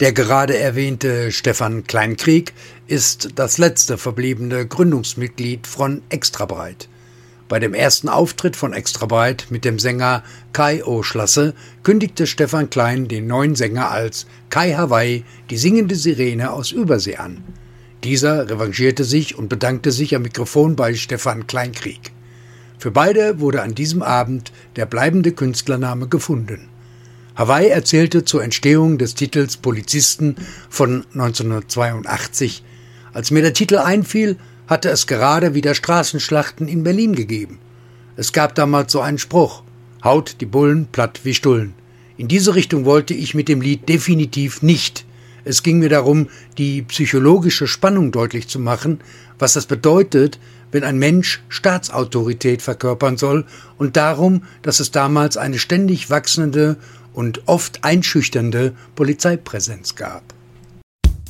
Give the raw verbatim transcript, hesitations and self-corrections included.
Der gerade erwähnte Stefan Kleinkrieg ist das letzte verbliebene Gründungsmitglied von Extrabreit. Bei dem ersten Auftritt von Extrabreit mit dem Sänger Kai Oschlasse kündigte Stefan Klein den neuen Sänger als Kai Hawaii, die singende Sirene aus Übersee an. Dieser revanchierte sich und bedankte sich am Mikrofon bei Stefan Kleinkrieg. Für beide wurde an diesem Abend der bleibende Künstlername gefunden. Hawaii erzählte zur Entstehung des Titels Polizisten von neunzehnhundertzweiundachtzig: Als mir der Titel einfiel, hatte es gerade wieder Straßenschlachten in Berlin gegeben. Es gab damals so einen Spruch: Haut die Bullen platt wie Stullen. In diese Richtung wollte ich mit dem Lied definitiv nicht. Es ging mir darum, die psychologische Spannung deutlich zu machen, was das bedeutet, wenn ein Mensch Staatsautorität verkörpern soll, und darum, dass es damals eine ständig wachsende und oft einschüchternde Polizeipräsenz gab.